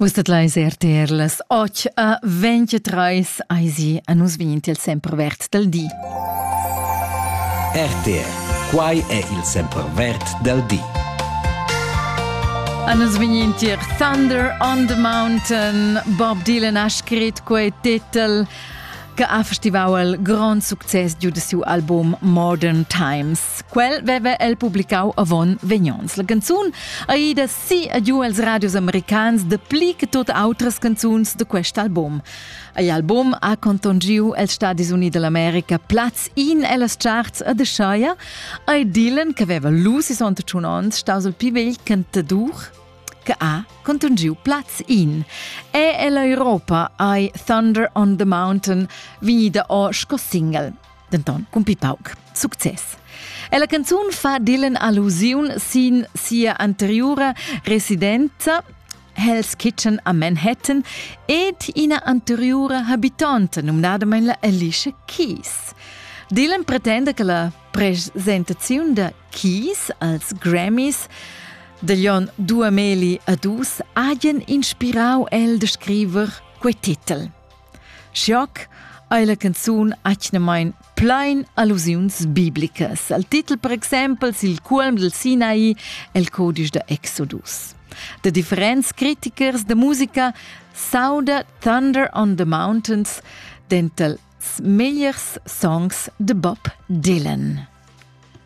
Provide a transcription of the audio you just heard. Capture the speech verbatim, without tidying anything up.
Usted leis erterlas, och a ventitreis eisi a nus vinti il sempervert del di. R T R, quai è il sempervert del di. A nus vinti Thunder on the Mountain. Bob Dylan ha scritto quei titel che ha festival il gran succes giù del suo album Modern Times. Quel veve el pubblicau avon vegnons. La canzun ha ida si a giù als radios americans de pli che tot autras canzuns de quest album. L'album ha contongiu els Stati Uniti dell'America plaz in ellas charts a de schaia. E Dylan, che aveva lu sessantotto ans, staus al pi vegl cantadur che ha contongiu plaz in. E l'Europa ai Thunder on the Mountain vinida o sco single. Denton, cum pi pauc. Success. E la canzun fa Dylan allusiun sin sia anteriore residenza Hell's Kitchen a Manhattan ed ina anteriore habitante nominada la Alicia Keys. Dylan pretende che la presentazione de Keys als Grammys degli anni duemiladue hagien inspirau el de scriver quei titel. Sciac ei la canzun atgnamein plein allusions biblicas. El titel, per exempel, sil culm del Sinai, el codice de Exodus. De differents criticers de musica sauda Thunder on the Mountains dentel meilleurs songs de Bob Dylan.